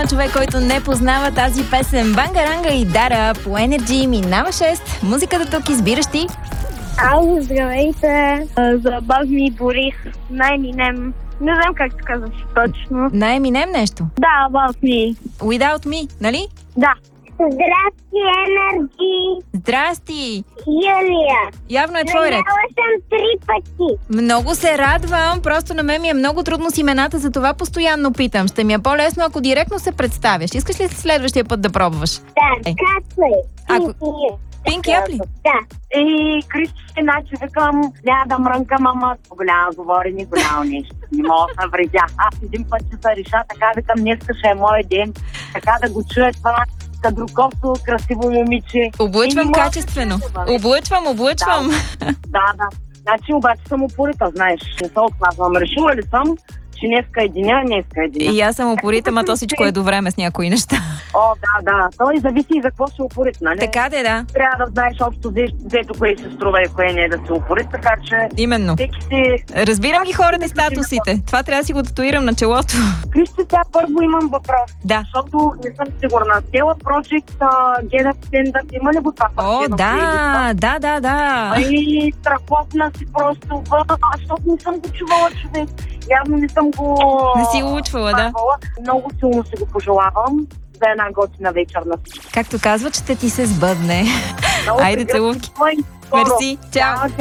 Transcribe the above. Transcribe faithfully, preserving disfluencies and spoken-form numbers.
Човек, който не познава тази песен. Бангаранга и Дара по Energy минава шест. Музиката тук избираш ти. Ало, здравейте! За Базми Борис, на Eminem. Не знам как се казва точно. На Eminem нещо? Да, About Me. Without Me, нали? Да. Здрасти, Energy! Здрасти! Юлия! Явно е твой ред. Гледала съм три пъти. Много се радвам, просто на мен ми е много трудно с имената, за това постоянно питам. Ще ми е по-лесно, ако директно се представяш. Искаш ли следващия път да пробваш? Да, Е. както е. Ако- Пинки Ап ли? Да. И Кристо ще начи викам, няма да мрънкам, ама голямо говорене, голямо нещо. Не мога да вредя. Аз един път ще се реша, така викам, днеска ще е мой ден, така да го чуя това кадроковто, красиво момиче. Облъчвам И не мога качествено. да се бъде. Облъчвам, облъчвам. Да, да. Значи обаче съм упорита, знаеш. Не се отказвам. Решила ли съм, че днеска е деня, днеска е деня. И аз съм упорита, ма то всичко е до време с някои неща. О, да, да. Той зависи и за какво ще упорит, нали? Така де, да. Трябва да знаеш общо взе- взето кое се струва и кое не е да се упорит, така че Именно. всеки си... Разбирам ги хората и статусите. Това трябва да си го татуирам на челото. Кристо, тя първо имам въпрос. Да. Защото не съм сигурна. Тела Project, Get Up Stand Up, има ли го това? О, партия на да, плейлиста? да, да, да. Ай, страхотна си просто. Въ, а, защото не съм го чувала, човек. Явно не съм го... Не си го учвала, да. спазвала. Много силно си го пожелавам за една готина вечер на всички. Както казва, ще ти се сбъдне. Много Айде, се целувки. гръб, скоро. Мерси. Чао. Чао, чао.